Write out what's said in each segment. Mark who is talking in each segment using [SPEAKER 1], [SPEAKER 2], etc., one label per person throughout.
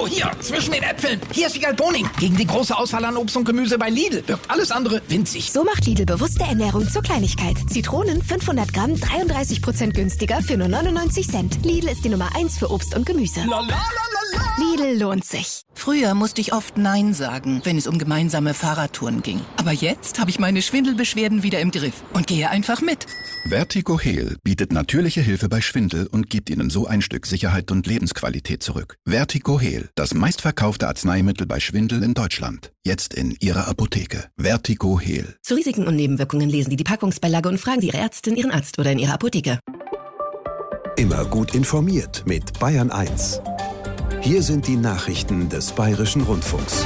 [SPEAKER 1] Hallo, hier, zwischen den Äpfeln. Hier ist Wiegald Boning. Gegen die große Auswahl an Obst und Gemüse bei Lidl wirkt alles andere winzig.
[SPEAKER 2] So macht Lidl bewusste Ernährung zur Kleinigkeit. Zitronen 500 Gramm, 33% günstiger für nur 99 Cent. Lidl ist die Nummer 1 für Obst und Gemüse. Lidl lohnt sich.
[SPEAKER 3] Früher musste ich oft Nein sagen, wenn es um gemeinsame Fahrradtouren ging. Aber jetzt habe ich meine Schwindelbeschwerden wieder im Griff und gehe einfach mit.
[SPEAKER 4] Vertigo Heal bietet natürliche Hilfe bei Schwindel und gibt Ihnen so ein Stück Sicherheit und Lebensqualität zurück. Vertigo Heal, das meistverkaufte Arzneimittel bei Schwindel in Deutschland. Jetzt in Ihrer Apotheke. Vertigo Heal.
[SPEAKER 2] Zu Risiken und Nebenwirkungen lesen Sie die Packungsbeilage und fragen Sie Ihre Ärztin, Ihren Arzt oder in Ihrer Apotheke.
[SPEAKER 5] Immer gut informiert mit Bayern 1. Hier sind die Nachrichten des Bayerischen Rundfunks.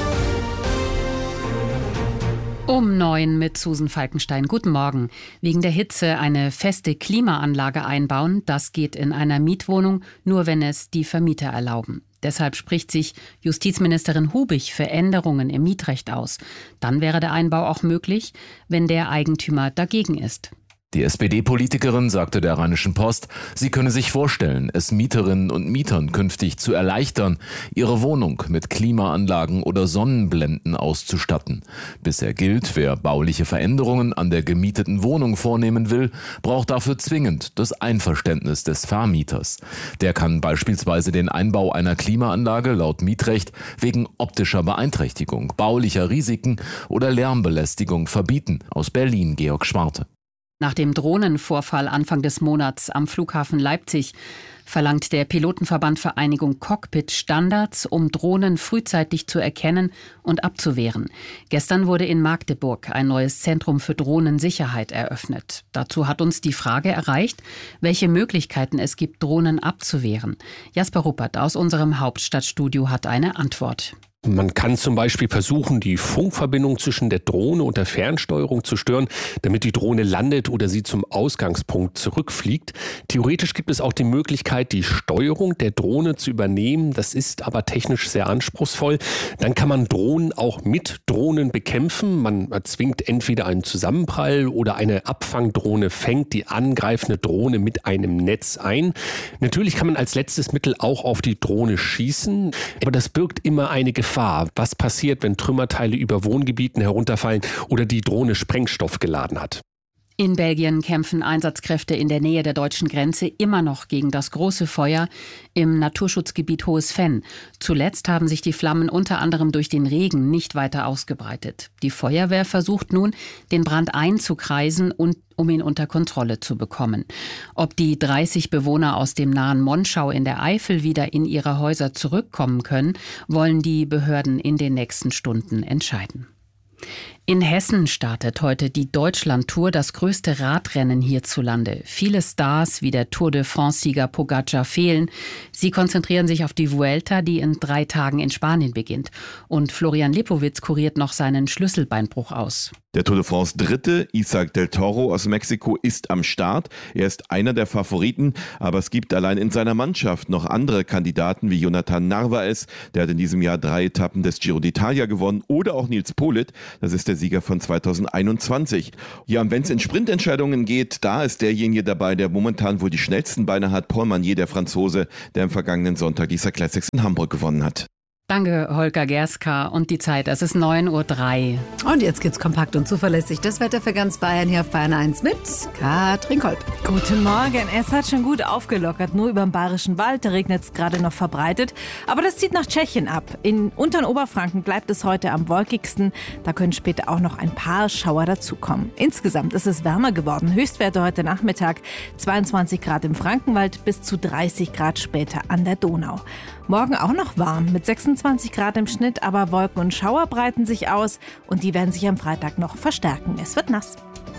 [SPEAKER 6] Um 9 mit Susan Falkenstein. Guten Morgen. Wegen der Hitze eine feste Klimaanlage einbauen, das geht in einer Mietwohnung nur, wenn es die Vermieter erlauben. Deshalb spricht sich Justizministerin Hubich für Änderungen im Mietrecht aus. Dann wäre der Einbau auch möglich, wenn der Eigentümer dagegen ist.
[SPEAKER 7] Die SPD-Politikerin sagte der Rheinischen Post, sie könne sich vorstellen, es Mieterinnen und Mietern künftig zu erleichtern, ihre Wohnung mit Klimaanlagen oder Sonnenblenden auszustatten. Bisher gilt, wer bauliche Veränderungen an der gemieteten Wohnung vornehmen will, braucht dafür zwingend das Einverständnis des Vermieters. Der kann beispielsweise den Einbau einer Klimaanlage laut Mietrecht wegen optischer Beeinträchtigung, baulicher Risiken oder Lärmbelästigung verbieten. Aus Berlin Georg Schwarte.
[SPEAKER 6] Nach dem Drohnenvorfall Anfang des Monats am Flughafen Leipzig verlangt der Pilotenverband Vereinigung Cockpit Standards, um Drohnen frühzeitig zu erkennen und abzuwehren. Gestern wurde in Magdeburg ein neues Zentrum für Drohnensicherheit eröffnet. Dazu hat uns die Frage erreicht, welche Möglichkeiten es gibt, Drohnen abzuwehren. Jasper Ruppert aus unserem Hauptstadtstudio hat eine Antwort.
[SPEAKER 8] Man kann zum Beispiel versuchen, die Funkverbindung zwischen der Drohne und der Fernsteuerung zu stören, damit die Drohne landet oder sie zum Ausgangspunkt zurückfliegt. Theoretisch gibt es auch die Möglichkeit, die Steuerung der Drohne zu übernehmen. Das ist aber technisch sehr anspruchsvoll. Dann kann man Drohnen auch mit Drohnen bekämpfen. Man erzwingt entweder einen Zusammenprall oder eine Abfangdrohne fängt die angreifende Drohne mit einem Netz ein. Natürlich kann man als letztes Mittel auch auf die Drohne schießen, aber das birgt immer eine Gefahr. Was passiert, wenn Trümmerteile über Wohngebieten herunterfallen oder die Drohne Sprengstoff geladen hat?
[SPEAKER 6] In Belgien kämpfen Einsatzkräfte in der Nähe der deutschen Grenze immer noch gegen das große Feuer im Naturschutzgebiet Hohes Venn. Zuletzt haben sich die Flammen unter anderem durch den Regen nicht weiter ausgebreitet. Die Feuerwehr versucht nun, den Brand einzukreisen und um ihn unter Kontrolle zu bekommen. Ob die 30 Bewohner aus dem nahen Monschau in der Eifel wieder in ihre Häuser zurückkommen können, wollen die Behörden in den nächsten Stunden entscheiden. In Hessen startet heute die Deutschland-Tour, das größte Radrennen hierzulande. Viele Stars wie der Tour de France-Sieger Pogacar fehlen. Sie konzentrieren sich auf die Vuelta, die in 3 Tagen in Spanien beginnt. Und Florian Lipowitz kuriert noch seinen Schlüsselbeinbruch aus.
[SPEAKER 9] Der Tour de France Dritte, Isaac del Toro aus Mexiko, ist am Start. Er ist einer der Favoriten, aber es gibt allein in seiner Mannschaft noch andere Kandidaten wie Jonathan Narvaez, der hat in diesem Jahr 3 Etappen des Giro d'Italia gewonnen, oder auch Nils Politt, das ist der Sieger von 2021. Ja, und wenn es in Sprintentscheidungen geht, da ist derjenige dabei, der momentan wohl die schnellsten Beine hat, Paul Magnier, der Franzose, der am vergangenen Sonntag die Classics in Hamburg gewonnen hat.
[SPEAKER 6] Danke, Holger Gerska. Und die Zeit, es ist 9:03 Uhr.
[SPEAKER 10] Und jetzt gibt's kompakt und zuverlässig das Wetter für ganz Bayern hier auf Bayern 1 mit Katrin Kolb.
[SPEAKER 11] Guten Morgen. Es hat schon gut aufgelockert. Nur über dem Bayerischen Wald, da regnet es gerade noch verbreitet. Aber das zieht nach Tschechien ab. In unteren Oberfranken bleibt es heute am wolkigsten. Da können später auch noch ein paar Schauer dazukommen. Insgesamt ist es wärmer geworden. Höchstwerte heute Nachmittag 22 Grad im Frankenwald bis zu 30 Grad später an der Donau. Morgen auch noch warm mit 26 Grad im Schnitt, aber Wolken und Schauer breiten sich aus und die werden sich am Freitag noch verstärken. Es wird nass.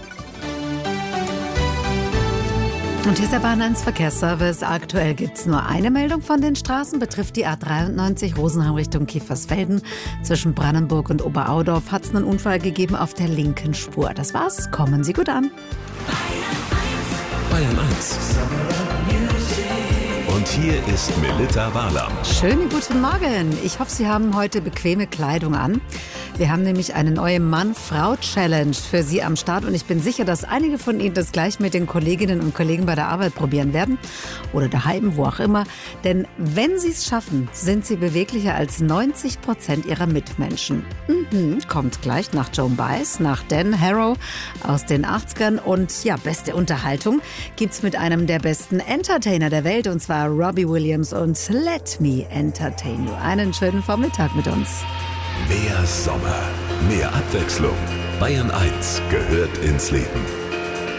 [SPEAKER 10] Und hier ist der Bahn 1 Verkehrsservice. Aktuell gibt es nur eine Meldung von den Straßen, betrifft die A93 Rosenheim Richtung Kiefersfelden. Zwischen Brandenburg und Oberaudorf hat es einen Unfall gegeben auf der linken Spur. Das war's. Kommen Sie gut an.
[SPEAKER 5] Bayern 1. Und Und hier ist Melitta Barlaam.
[SPEAKER 10] Schönen guten Morgen. Ich hoffe, Sie haben heute bequeme Kleidung an. Wir haben nämlich eine neue Mann-Frau-Challenge für Sie am Start. Und ich bin sicher, dass einige von Ihnen das gleich mit den Kolleginnen und Kollegen bei der Arbeit probieren werden. Oder daheim, wo auch immer. Denn wenn Sie es schaffen, sind Sie beweglicher als 90% Ihrer Mitmenschen. Kommt gleich nach Joan Baez, nach Dan Harrow aus den 80ern. Und ja, beste Unterhaltung gibt's mit einem der besten Entertainer der Welt. Und zwar Robbie Williams und Let Me Entertain You. Einen schönen Vormittag mit uns.
[SPEAKER 5] Mehr Sommer, mehr Abwechslung. Bayern 1 gehört ins Leben.